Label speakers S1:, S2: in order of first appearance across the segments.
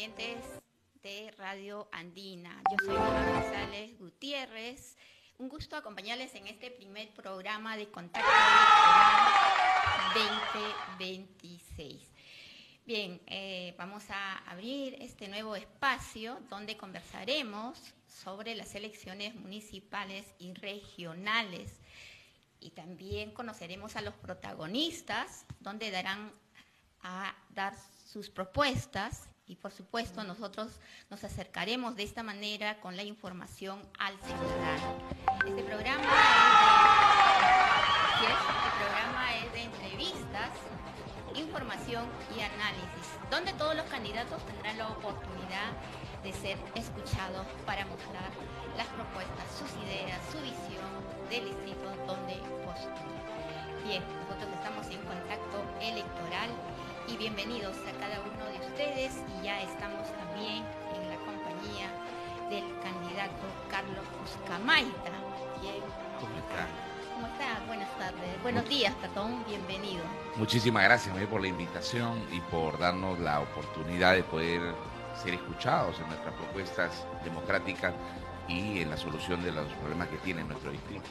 S1: oyentes de Radio Andina. Yo soy Mara González Gutiérrez. Un gusto acompañarles en este primer programa de Contacto Electoral 2026. Bien, vamos a abrir este nuevo espacio donde conversaremos sobre las elecciones municipales y regionales. Y también conoceremos a los protagonistas, donde darán a dar sus propuestas y, por supuesto, nosotros nos acercaremos de esta manera con la información al ciudadano. Este programa es de entrevistas, información y análisis, donde todos los candidatos tendrán la oportunidad de ser escuchados para mostrar las propuestas, sus ideas, su visión del distrito donde postulan. Bien, nosotros estamos en Contacto Electoral y bienvenidos a cada uno de ustedes, y ya estamos también en la compañía del candidato Carlos Cuscamaita. Bien.
S2: ¿Cómo está?
S1: ¿Cómo está? Buenas tardes. Buenos días, perdón, bienvenido.
S2: Muchísimas gracias, por la invitación y por darnos la oportunidad de poder ser escuchados en nuestras propuestas democráticas y en la solución de los problemas que tiene nuestro distrito.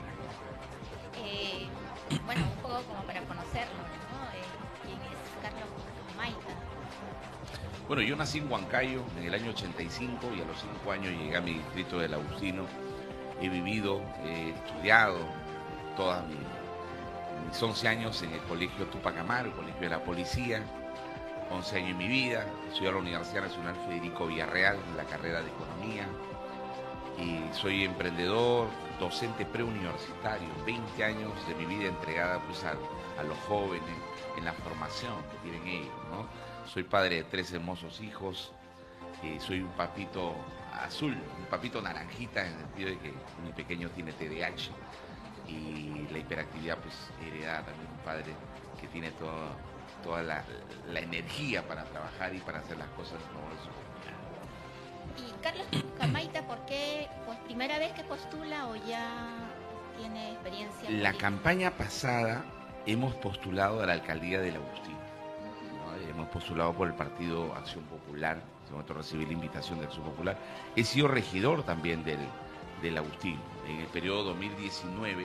S1: Bueno, un poco como para conocerlo, ¿no? ¿Quién es Carlos Cuscamaita?
S2: Bueno, yo nací en Huancayo en el año 85 y a los 5 años llegué a mi distrito del Agustino. He vivido, he estudiado todos mis 11 años en el colegio Tupac Amaru, el colegio de la policía, 11 años en mi vida. Estudié en la Universidad Nacional Federico Villarreal en la carrera de Economía. Y soy emprendedor, docente preuniversitario, 20 años de mi vida entregada pues a los jóvenes en la formación que tienen ellos, ¿no? Soy padre de 3 hermosos hijos, soy un papito azul, un papito naranjita, en el sentido de que mi pequeño tiene TDAH y la hiperactividad pues heredada también, un padre que tiene toda la energía para trabajar y para hacer las cosas como eso.
S1: ¿Y Carlos Cuscamaita, por qué? ¿Por primera vez que postula o ya tiene experiencia política?
S2: La campaña pasada hemos postulado a la alcaldía del Agustino, ¿no? Hemos postulado por el partido Acción Popular. En este momento recibí la invitación de Acción Popular. He sido regidor también del Agustino en el periodo 2019-2022.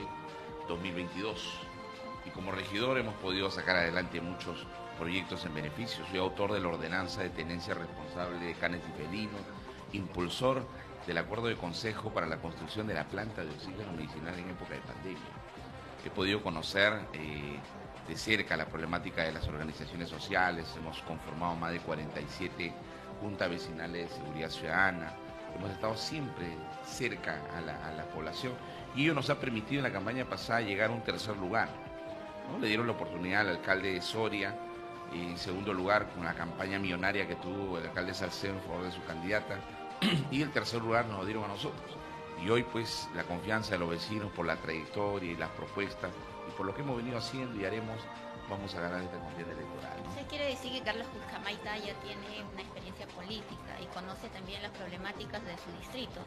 S2: Y como regidor hemos podido sacar adelante muchos proyectos en beneficio. Soy autor de la ordenanza de tenencia responsable de canes y felinos, impulsor del acuerdo de consejo para la construcción de la planta de oxígeno medicinal en época de pandemia. He podido conocer de cerca la problemática de las organizaciones sociales. Hemos conformado más de 47 juntas vecinales de seguridad ciudadana. Hemos estado siempre cerca a la población, y ello nos ha permitido en la campaña pasada llegar a un tercer lugar, ¿no? Le dieron la oportunidad al alcalde de Soria, en segundo lugar con la campaña millonaria que tuvo el alcalde Salcedo en favor de su candidata, y el tercer lugar nos lo dieron a nosotros. Y hoy pues la confianza de los vecinos por la trayectoria y las propuestas y por lo que hemos venido haciendo y haremos, vamos a ganar esta contienda electoral, ¿no?
S1: Eso quiere decir que Carlos Cuscamaita ya tiene una experiencia política y conoce también las problemáticas de su distrito.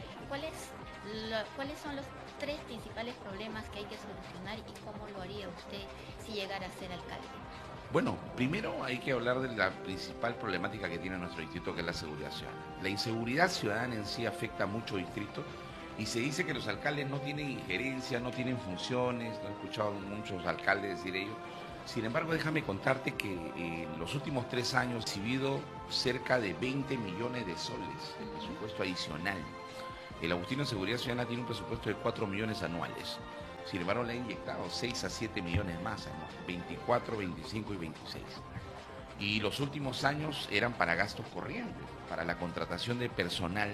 S1: ¿Cuáles son los 3 principales problemas que hay que solucionar y cómo lo haría usted si llegara a ser alcalde?
S2: Bueno, primero hay que hablar de la principal problemática que tiene nuestro distrito, que es la seguridad ciudadana. La inseguridad ciudadana en sí afecta a muchos distritos y se dice que los alcaldes no tienen injerencia, no tienen funciones. Lo he escuchado a muchos alcaldes decir ello. Sin embargo, déjame contarte que en los últimos 3 años he recibido cerca de 20 millones de soles de presupuesto adicional. El Agustino de Seguridad Ciudadana tiene un presupuesto de 4 millones anuales. Sin embargo, le han inyectado 6 a 7 millones más, 24, 25 y 26. Y los últimos años eran para gastos corrientes, para la contratación de personal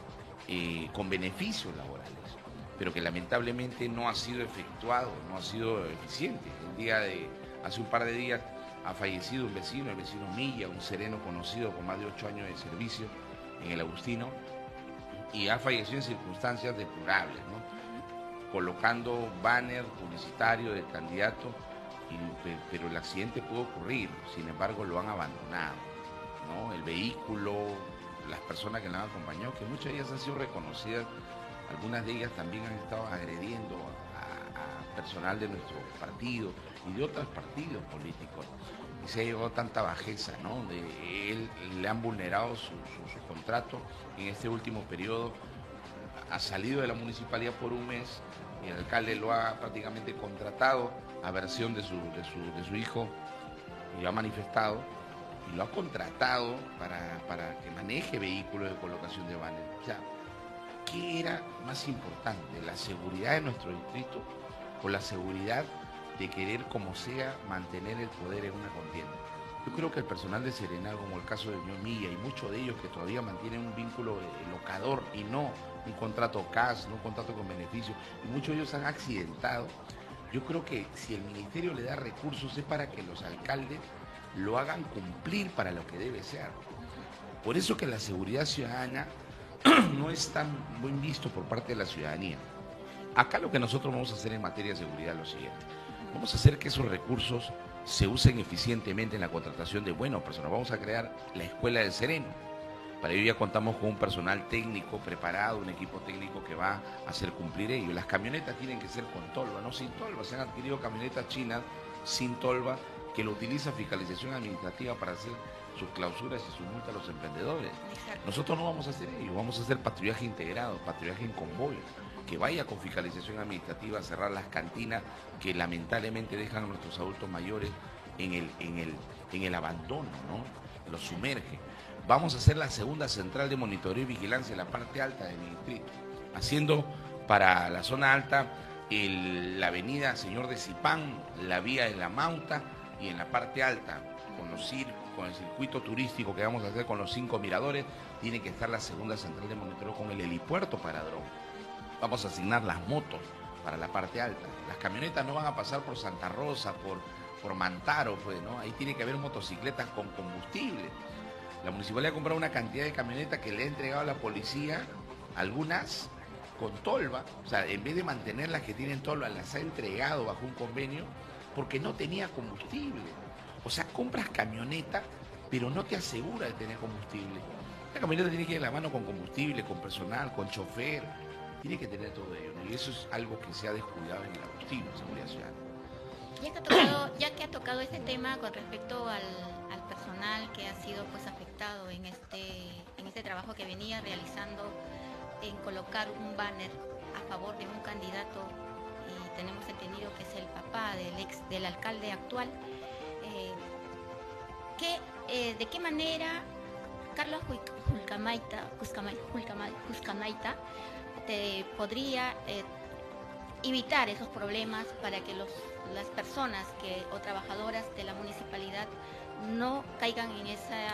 S2: con beneficios laborales, pero que lamentablemente no ha sido efectuado, no ha sido eficiente. Hace un par de días ha fallecido un vecino, el vecino Milla, un sereno conocido con más de 8 años de servicio en el Agustino, y ha fallecido en circunstancias deplorables, ¿no? Colocando banner publicitario del candidato, pero el accidente pudo ocurrir. Sin embargo, lo han abandonado, ¿no? El vehículo, las personas que lo han acompañado, que muchas de ellas han sido reconocidas, algunas de ellas también han estado agrediendo a personal de nuestro partido y de otros partidos políticos. y se ha llegado a tanta bajeza, ¿no? Le han vulnerado su contrato en este último periodo, ha salido de la municipalidad por un mes y el alcalde lo ha prácticamente contratado a versión de su hijo, y lo ha manifestado, y lo ha contratado para que maneje vehículos de colocación de banners. O sea, ¿qué era más importante? ¿La seguridad de nuestro distrito o la seguridad de querer como sea mantener el poder en una contienda? Yo creo que el personal de Serenal, como el caso de Milla y muchos de ellos que todavía mantienen un vínculo locador y no un contrato CAS, no un contrato con beneficio, y muchos de ellos han accidentado. Yo creo que si el ministerio le da recursos es para que los alcaldes lo hagan cumplir para lo que debe ser. Por eso que la seguridad ciudadana no es tan buen visto por parte de la ciudadanía. Acá lo que nosotros vamos a hacer en materia de seguridad es lo siguiente. Vamos a hacer que esos recursos se usen eficientemente en la contratación de buenas personas. Vamos a crear la Escuela del Sereno. Para ello ya contamos con un personal técnico preparado, un equipo técnico que va a hacer cumplir ello. Las camionetas tienen que ser con tolva, no sin tolva. Se han adquirido camionetas chinas sin tolva que lo utiliza Fiscalización Administrativa para hacer sus clausuras y sus multas a los emprendedores.
S1: Exacto.
S2: Nosotros no vamos a hacer ello, vamos a hacer patrullaje integrado, patrullaje en convoy, que vaya con Fiscalización Administrativa a cerrar las cantinas que lamentablemente dejan a nuestros adultos mayores en el abandono, ¿no? Los sumerge. Vamos a hacer la segunda central de monitoreo y vigilancia en la parte alta de mi distrito, haciendo para la zona alta la avenida Señor de Zipán, la vía de la Mauta, y en la parte alta, con el circuito turístico que vamos a hacer con los 5 miradores, tiene que estar la segunda central de monitoreo con el helipuerto para dron. Vamos a asignar las motos para la parte alta. Las camionetas no van a pasar por Santa Rosa, por Mantaro, pues, ¿no? Ahí tiene que haber motocicletas con combustible. La municipalidad ha comprado una cantidad de camionetas que le ha entregado a la policía, algunas con tolva, o sea, en vez de mantener las que tienen tolva, las ha entregado bajo un convenio porque no tenía combustible. O sea, compras camioneta, pero no te asegura de tener combustible. La camioneta tiene que ir de la mano con combustible, con personal, con chofer, tiene que tener todo ello, ¿no? Y eso es algo que se ha descuidado en el Agustino, Seguridad Ciudadana.
S1: Ya que ha tocado este tema con respecto al personal que ha sido pues afectado en este trabajo que venía realizando en colocar un banner a favor de un candidato, y tenemos entendido que es el papá del alcalde actual, ¿de qué manera Carlos Julcamaita te podría evitar esos problemas para que las personas o trabajadoras de la municipalidad no caigan en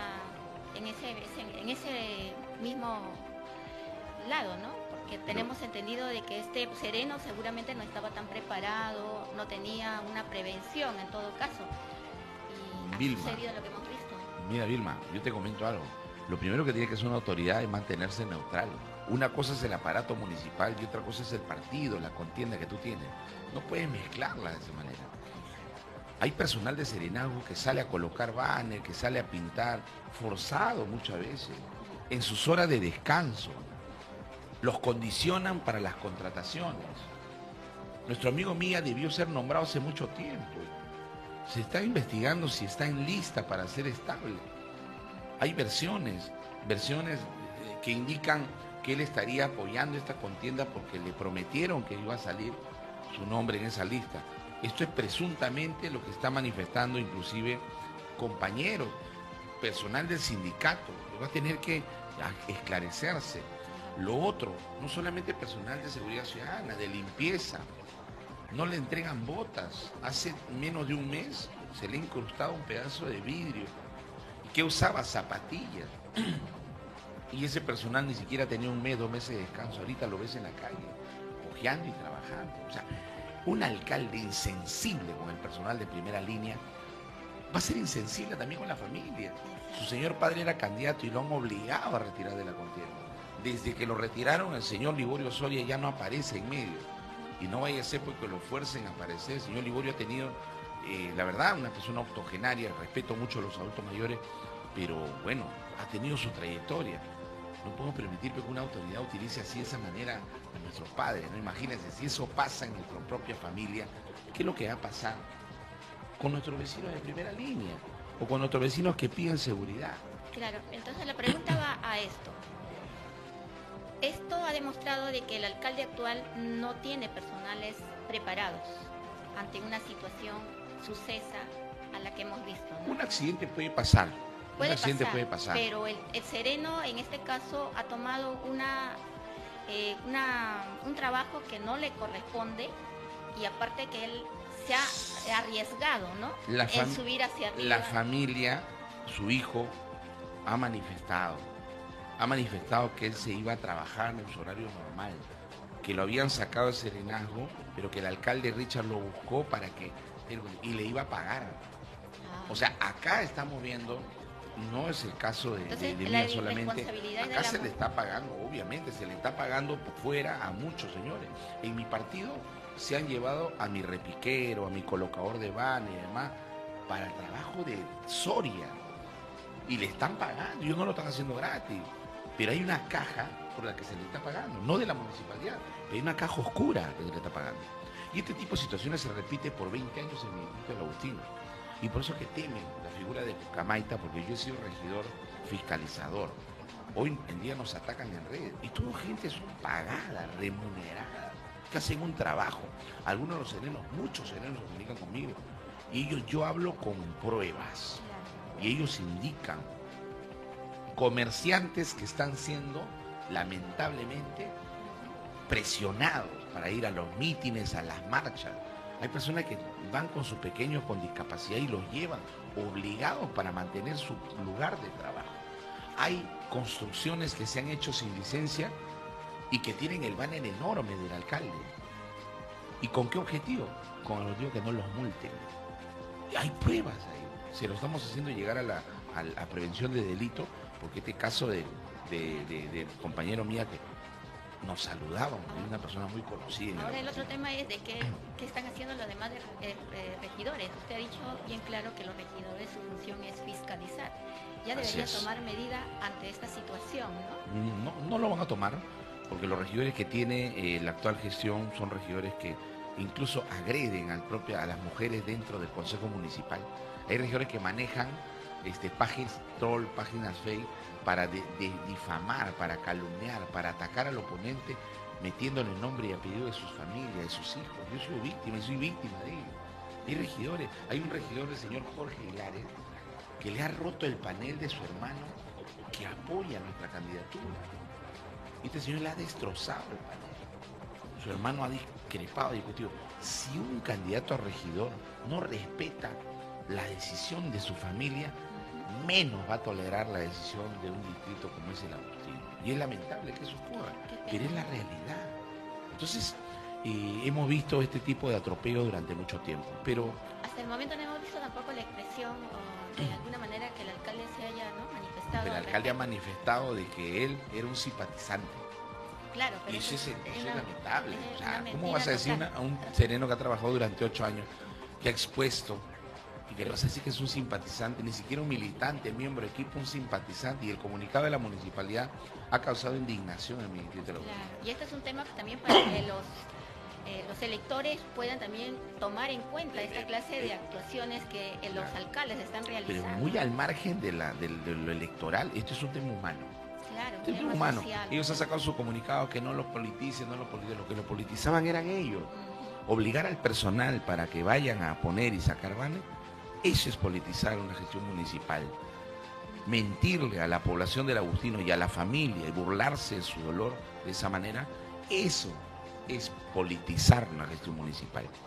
S1: ese mismo lado, ¿no? Porque tenemos entendido de que este Sereno seguramente no estaba tan preparado, no tenía una prevención en todo caso, y
S2: Vilma,
S1: ha sucedido lo que hemos visto.
S2: Mira, Vilma, yo te comento algo. Lo primero que tiene que hacer una autoridad es mantenerse neutral. Una cosa es el aparato municipal y otra cosa es el partido, la contienda que tú tienes. No puedes mezclarla de esa manera. Hay personal de Serenazgo que sale a colocar banners, que sale a pintar, forzado muchas veces, en sus horas de descanso. Los condicionan para las contrataciones. Nuestro amigo Milla debió ser nombrado hace mucho tiempo. Se está investigando si está en lista para ser estable. Hay versiones que indican que él estaría apoyando esta contienda porque le prometieron que iba a salir su nombre en esa lista. Esto es presuntamente lo que está manifestando inclusive compañeros, personal del sindicato. Va a tener que esclarecerse. Lo otro, no solamente personal de seguridad ciudadana, de limpieza, no le entregan botas. Hace menos de un mes se le ha incrustado un pedazo de vidrio y que usaba zapatillas. Y ese personal ni siquiera tenía un mes, 2 meses de descanso. Ahorita lo ves en la calle, ojeando y trabajando. O sea, un alcalde insensible con el personal de primera línea va a ser insensible también con la familia. Su señor padre era candidato y lo han obligado a retirar de la contienda. Desde que lo retiraron, el señor Liborio Soria ya no aparece en medio. Y no vaya a ser porque lo fuercen a aparecer. El señor Liborio ha tenido, la verdad, una persona octogenaria, respeto mucho a los adultos mayores, pero bueno, ha tenido su trayectoria. No podemos permitir que una autoridad utilice así de esa manera a nuestros padres, ¿no? Imagínense, si eso pasa en nuestra propia familia, ¿qué es lo que va a pasar con nuestros vecinos de primera línea? o con otros vecinos que piden seguridad.
S1: Claro, entonces la pregunta va a esto. Esto ha demostrado de que el alcalde actual no tiene personales preparados ante una situación sucesa a la que hemos visto, ¿no?
S2: Un accidente puede pasar. Un accidente puede pasar.
S1: Pero el sereno en este caso ha tomado un trabajo que no le corresponde y aparte que él se ha arriesgado, ¿no? En subir hacia arriba.
S2: La familia, su hijo, ha manifestado que él se iba a trabajar en su horario normal, que lo habían sacado de serenazgo, pero que el alcalde Richard lo buscó para que y le iba a pagar. O sea, acá estamos viendo, no es el caso de mí solamente, acá se le está pagando, obviamente, se le está pagando por fuera a muchos señores. En mi partido se han llevado a mi repiquero, a mi colocador de van y demás, para el trabajo de Soria. Y le están pagando, ellos no lo están haciendo gratis. Pero hay una caja por la que se le está pagando, no de la municipalidad, pero hay una caja oscura que se le está pagando. Y este tipo de situaciones se repite por 20 años en el distrito del Agustino. Y por eso es que temen la figura de Pucamaita, porque yo he sido regidor fiscalizador. Hoy en día nos atacan en redes. Y toda gente son pagada, remunerada, que hacen un trabajo. Algunos de los serenos, muchos serenos se comunican conmigo. Y yo hablo con pruebas. Y ellos indican comerciantes que están siendo, lamentablemente, presionados para ir a los mítines, a las marchas. Hay personas que van con sus pequeños con discapacidad y los llevan obligados para mantener su lugar de trabajo. Hay construcciones que se han hecho sin licencia y que tienen el banner enorme del alcalde. ¿Y con qué objetivo? Con el objetivo que no los multen. Y hay pruebas ahí. Se lo estamos haciendo llegar a la prevención de delito, porque este caso de compañero mía que nos saludaban, es una persona muy conocida.
S1: Ahora el otro tema es de qué están haciendo los demás regidores. Usted ha dicho bien claro que los regidores, su función es fiscalizar. Ya debería tomar medida ante esta situación, ¿no?
S2: No lo van a tomar, porque los regidores que tiene la actual gestión son regidores que incluso agreden a las mujeres dentro del Consejo Municipal. Hay regidores que manejan páginas troll, páginas fake, para difamar, para calumniar, para atacar al oponente, metiéndole el nombre y apellido de sus familias, de sus hijos. Yo soy víctima de ellos. Hay regidores, hay un regidor, el señor Jorge Hilares, que le ha roto el panel de su hermano que apoya nuestra candidatura. Y este señor le ha destrozado el panel. Su hermano ha discrepado y discutido. Si un candidato a regidor no respeta la decisión de su familia, menos va a tolerar la decisión de un distrito como es el Agustino. Y es lamentable que eso ocurra, pero es la realidad. Entonces, hemos visto este tipo de atropello durante mucho tiempo, pero...
S1: Hasta el momento no hemos visto tampoco la expresión o de alguna manera que el alcalde se haya manifestado.
S2: Pero el alcalde ha manifestado de que él era un simpatizante.
S1: Claro, pero
S2: y eso es lamentable. O sea, ¿cómo vas a decir a un sereno que ha trabajado durante 8 años, que ha expuesto, y que le vas a decir que es un simpatizante, ni siquiera un militante, miembro de equipo, un simpatizante? Y el comunicado de la municipalidad ha causado indignación en mi distrito.
S1: Claro. Y este es un tema también para que los electores puedan también tomar en cuenta esta clase de actuaciones que los alcaldes están realizando.
S2: Pero muy al margen de lo electoral, esto es un tema humano.
S1: Claro,
S2: este es un tema humano. Social. Ellos han sacado su comunicado que no los politicen, lo que lo politizaban eran ellos. Obligar al personal para que vayan a poner y sacar banners, eso es politizar una gestión municipal. Mentirle a la población del Agustino y a la familia y burlarse de su dolor de esa manera, eso es politizar una gestión municipal.